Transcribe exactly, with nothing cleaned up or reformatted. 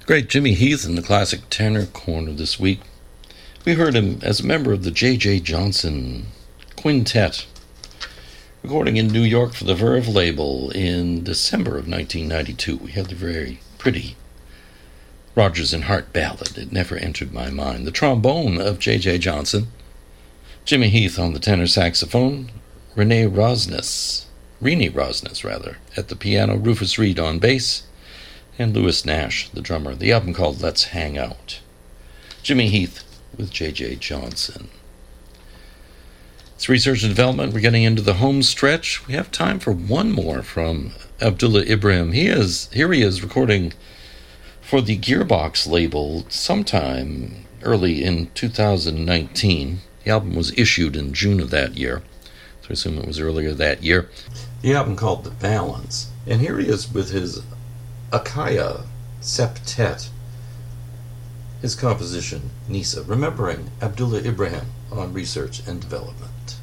Great Jimmy Heath in the classic tenor corner this week. We heard him as a member of the J J Johnson Quintet, recording in New York for the Verve label in December of nineteen ninety-two. We had the very pretty Rodgers and Hart ballad, It Never Entered My Mind. The trombone of J J Johnson, Jimmy Heath on the tenor saxophone, Renee Rosnes, Renee Rosnes rather, at the piano, Rufus Reid on bass, and Louis Nash, the drummer. The album called Let's Hang Out. Jimmy Heath with J J Johnson. It's research and development. We're getting into the home stretch. We have time for one more from Abdullah Ibrahim. He is here. He is recording for the Gearbox label sometime early in two thousand nineteen. The album was issued in June of that year, so I assume it was earlier that year. The album called The Balance. And here he is with his Akaya Septet, his composition, Nisa, remembering Abdullah Ibrahim on research and development.